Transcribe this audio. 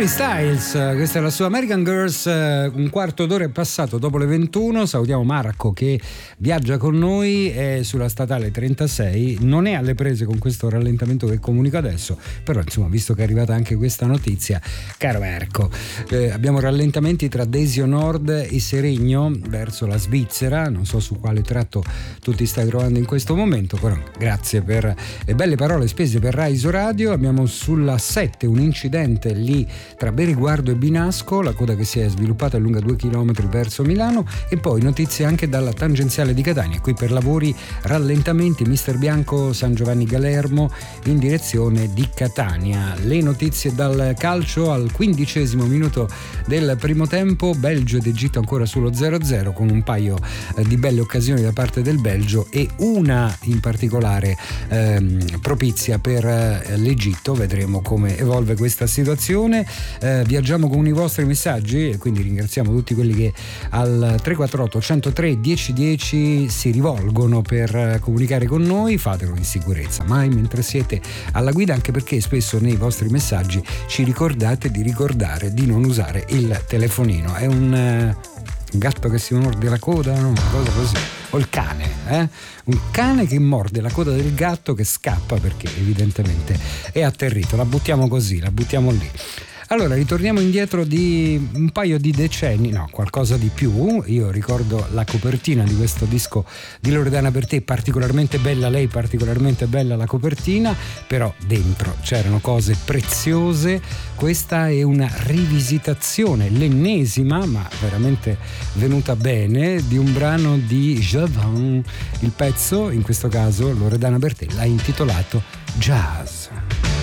Harry Styles, questa è la sua American Girls. Un quarto d'ora è passato dopo le 21. Salutiamo Marco che viaggia con noi, è sulla statale 36, non è alle prese con questo rallentamento che comunico adesso, però insomma, visto che è arrivata anche questa notizia, caro Marco, abbiamo rallentamenti tra Desio Nord e Seregno verso la Svizzera. Non so su quale tratto tu ti stai trovando in questo momento, però grazie per le belle parole spese per Raiso Radio. Abbiamo sulla 7 un incidente lì tra Beriguardo e Binasco, la coda che si è sviluppata è lunga 2 km verso Milano, e poi notizie anche dalla tangenziale di Catania, qui per lavori rallentamenti Mister Bianco San Giovanni Galermo in direzione di Catania. Le notizie dal calcio al 15° minuto del primo tempo, Belgio ed Egitto ancora sullo 0-0 con un paio di belle occasioni da parte del Belgio e una in particolare propizia per l'Egitto. Vedremo come evolve questa situazione. Viaggiamo con i vostri messaggi e quindi ringraziamo tutti quelli che al 348 103 1010 si rivolgono per comunicare con noi. Fatelo in sicurezza, mai mentre siete alla guida, anche perché spesso nei vostri messaggi ci ricordate di ricordare di non usare il telefonino. È un gatto che si morde la coda, no? Una cosa così. O il cane, un cane che morde la coda del gatto che scappa perché evidentemente è atterrito. La buttiamo così, la buttiamo lì. Allora, ritorniamo indietro di un paio di decenni, no, qualcosa di più. Io ricordo la copertina di questo disco di Loredana Bertè, particolarmente bella lei, particolarmente bella la copertina, però dentro c'erano cose preziose. Questa è una rivisitazione, l'ennesima, ma veramente venuta bene, di un brano di Javan. Il pezzo, in questo caso Loredana Bertè, l'ha intitolato Jazz.